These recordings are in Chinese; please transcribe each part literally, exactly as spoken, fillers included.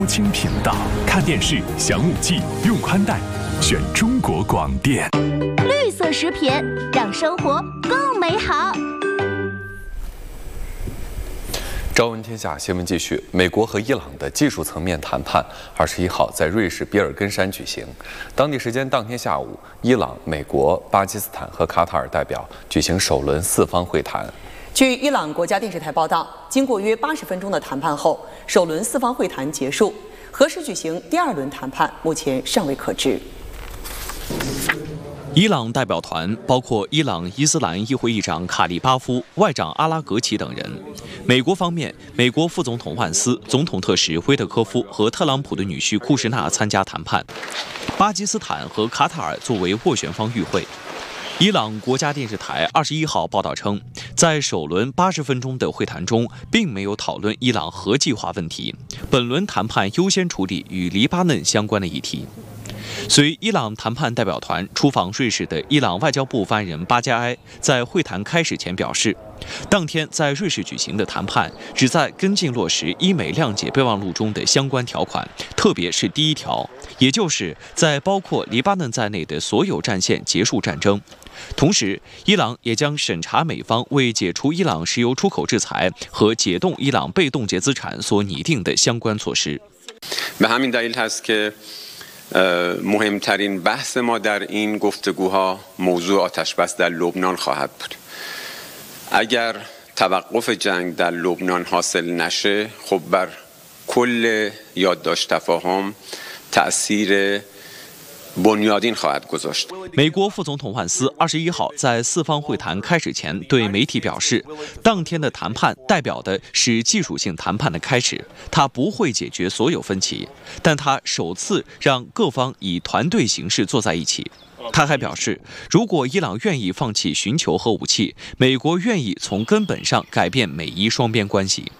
清频道看电视、享五 G、用宽带，选中国广电。 绿色食品，让生活更美好。 朝闻天下新闻继续，美国和伊朗的技术层面谈判二十一号在瑞士比尔根山举行。当地时间当天下午，伊朗、美国、巴基斯坦和卡塔尔代表举行首轮四方会谈。 据伊朗国家电视台报道，经过约八十分钟的谈判后，首轮四方会谈结束。何时举行第二轮谈判，目前尚未可知。 伊朗代表团包括伊朗伊斯兰议会议长卡利巴夫、外长阿拉格齐等人。美国方面，美国副总统万斯、总统特使威特科夫和特朗普的女婿库什纳参加谈判。巴基斯坦和卡塔尔作为斡旋方与会。伊朗国家电视台二十一号报道称，在首轮八十分钟的会谈中，并没有讨论伊朗核计划问题。本轮谈判优先处理与黎巴嫩相关的议题。随伊朗谈判代表团出访瑞士的伊朗外交部发言人巴加埃在会谈开始前表示，当天在瑞士举行的谈判旨在跟进落实伊美谅解备忘录中的相关条款，特别是第一条，也就是在包括黎巴嫩在内的所有战线结束战争。同时，伊朗也将审查美方为解除伊朗石油出口制裁和解冻伊朗被冻结资产所拟定的相关措施。 به همین دلیل هست که مهمترین بحث ما در این گفتگوها موضوع آتش‌بس در لبنان خواهد بود. اگر توقف جنگ در لبنان حاصل نشه، خب بر کل یادداشت تفاهم تأثیر بنیادین خواهد گذاشت。 美国副总统万斯二十一号在四方会谈开始前对媒体表示，当天的谈判代表的是技术性谈判的开始，他不会解决所有分歧，但他首次让各方以团队形式坐在一起。他还表示，如果伊朗愿意放弃寻求核武器，美国愿意从根本上改变美伊双边关系。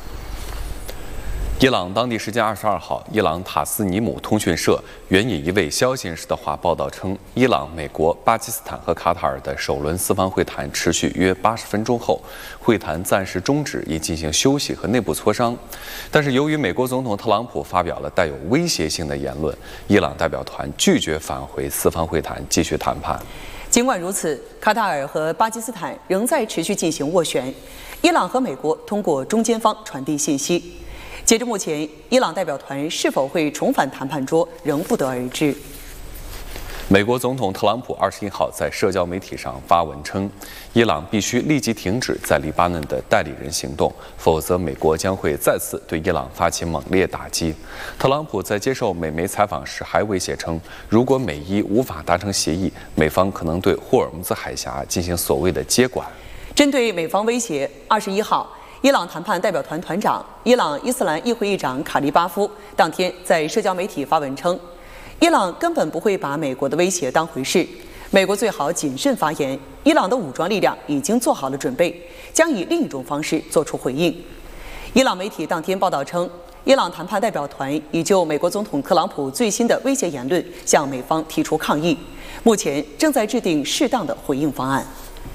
伊朗当地时间二十二号，伊朗塔斯尼姆通讯社援引一位消息人士的话报道称，伊朗、美国、巴基斯坦和卡塔尔的首轮四方会谈持续约八十分钟后，会谈暂时终止，以进行休息和内部磋商。但是，由于美国总统特朗普发表了带有威胁性的言论，伊朗代表团拒绝返回四方会谈继续谈判。 尽管如此，卡塔尔和巴基斯坦仍在持续进行斡旋，伊朗和美国通过中间方传递信息。截至目前，伊朗代表团是否会重返谈判桌仍不得而知。 美国总统特朗普二十一号在社交媒体上发文称，伊朗必须立即停止在黎巴嫩的代理人行动，否则美国将会再次对伊朗发起猛烈打击。特朗普在接受美媒采访时还威胁称，如果美伊无法达成协议，美方可能对霍尔木兹海峡进行所谓的接管。 针对美方威胁，二十一号。伊朗谈判代表团团长、伊朗伊斯兰议会议长卡利巴夫当天在社交媒体发文称，伊朗根本不会把美国的威胁当回事，美国最好谨慎发言，伊朗的武装力量已经做好了准备，将以另一种方式做出回应。伊朗媒体当天报道称，伊朗谈判代表团已就美国总统特朗普最新的威胁言论向美方提出抗议，目前正在制定适当的回应方案。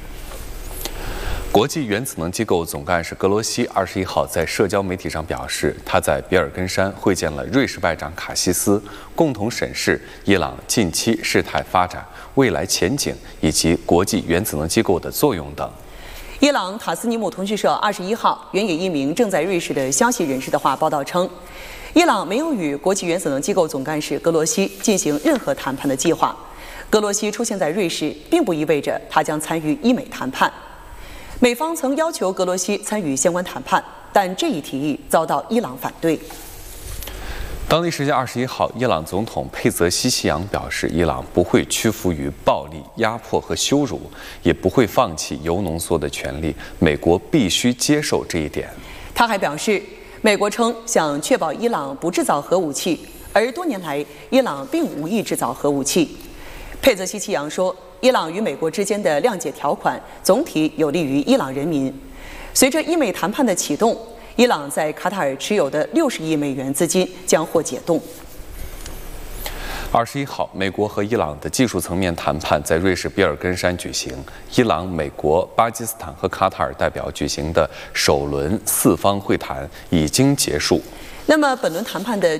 国际原子能机构总干事格罗西二十一号在社交媒体上表示，他在比尔根山会见了瑞士外长卡西斯，共同审视伊朗近期事态发展、未来前景以及国际原子能机构的作用等。 伊朗塔斯尼姆通讯社二十一号援引一名正在瑞士的消息人士的话报道称，伊朗没有与国际原子能机构总干事格罗西进行任何谈判的计划。格罗西出现在瑞士，并不意味着他将参与伊美谈判。美方曾要求格罗西参与相关谈判，但这一提议遭到伊朗反对。 当地时间二十一号，伊朗总统佩泽西希扬表示，伊朗不会屈服于暴力、压迫和羞辱，也不会放弃铀浓缩的权利。美国必须接受这一点。 他还表示，美国称想确保伊朗不制造核武器，而多年来伊朗并无意制造核武器。佩泽西希扬说，伊朗与美国之间的谅解条款总体有利于伊朗人民。随着伊美谈判的启动，伊朗在卡塔尔持有的六十亿美元资金将获解冻。 二十一号，美国和伊朗的技术层面谈判在瑞士比尔根山举行，伊朗、美国、巴基斯坦和卡塔尔代表举行的首轮四方会谈已经结束。 那么，本轮谈判的